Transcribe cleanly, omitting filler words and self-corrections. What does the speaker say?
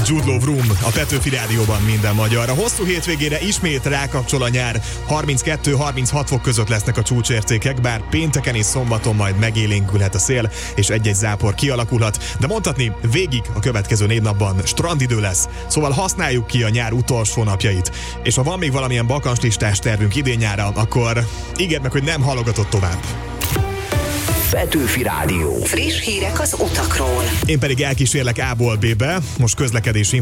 Jude Law Vroom a Petőfi Rádióban minden magyar. A hosszú hétvégére ismét rákapcsol a nyár. 32-36 fok között lesznek a csúcsértékek, bár pénteken és szombaton majd megélénkülhet a szél, és egy-egy zápor kialakulhat, de mondhatni végig a következő 4 napban strandidő lesz, szóval használjuk ki a nyár utolsó napjait. És ha van még valamilyen bakanslistás tervünk idén nyára, akkor ígérd meg, hogy nem halogatod tovább. Petőfi Rádió. Friss hírek az utakról. Én pedig elkísérlek A-ból B-be, most közlekedési